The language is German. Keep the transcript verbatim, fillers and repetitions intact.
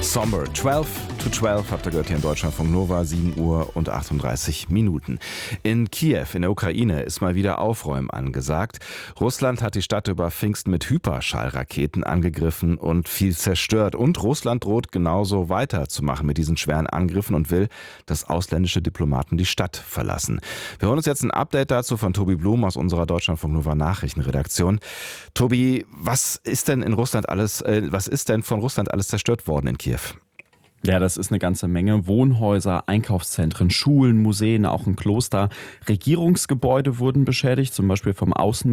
Somber. zwölf to zwölf habt ihr gehört hier in Deutschlandfunk Nova, sieben Uhr und achtunddreißig Minuten. In Kiew in der Ukraine ist mal wieder Aufräumen angesagt. Russland hat die Stadt über Pfingsten mit Hyperschallraketen angegriffen und viel zerstört. Und Russland droht genauso weiterzumachen mit diesen schweren Angriffen und will, dass ausländische Diplomaten die Stadt verlassen. Wir holen uns jetzt ein Update dazu von Tobi Blum aus unserer Deutschlandfunk Nova Nachrichtenredaktion. Tobi, was ist denn in Russland alles, äh, was ist denn von Russland alles zerstört worden in Kiew? Ja, das ist eine ganze Menge. Wohnhäuser, Einkaufszentren, Schulen, Museen, auch ein Kloster. Regierungsgebäude wurden beschädigt, zum Beispiel vom Außen